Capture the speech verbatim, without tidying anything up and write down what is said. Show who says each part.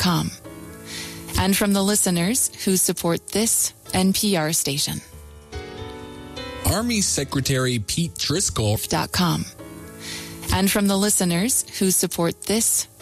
Speaker 1: com. And from the listeners who support this N P R station.
Speaker 2: Army Secretary Pete Driscoll
Speaker 1: dot com. And from the listeners who support this